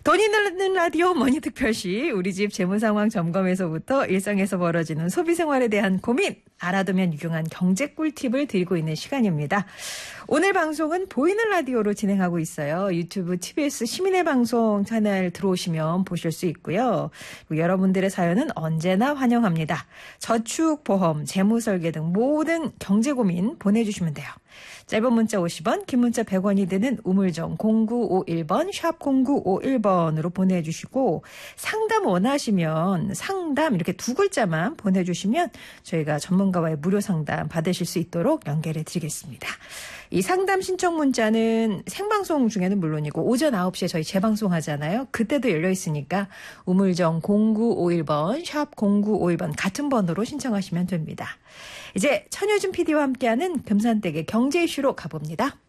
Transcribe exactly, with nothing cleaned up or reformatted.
돈이 드는 라디오 머니특별시 우리 집 재무상황 점검에서부터 일상에서 벌어지는 소비생활에 대한 고민 알아두면 유용한 경제 꿀팁을 드리고 있는 시간입니다. 오늘 방송은 보이는 라디오로 진행하고 있어요. 유튜브 티비에스 시민의 방송 채널 들어오시면 보실 수 있고요. 여러분들의 사연은 언제나 환영합니다. 저축, 보험, 재무설계 등 모든 경제 고민 보내주시면 돼요. 짧은 문자 오십 원, 긴 문자 백 원이 드는 우물정 공구오일 번, 샵 공구오일 번으로 보내주시고 상담 원하시면 상담 이렇게 두 글자만 보내주시면 저희가 전문가와의 무료 상담 받으실 수 있도록 연결해 드리겠습니다. 이 상담 신청 문자는 생방송 중에는 물론이고 오전 아홉 시에 저희 재방송하잖아요. 그때도 열려 있으니까 우물정 공구오일 번, 샵 공구오일 번 같은 번호로 신청하시면 됩니다. 이제 천효준 피디와 함께하는 금산댁의 경제 이슈로 가봅니다.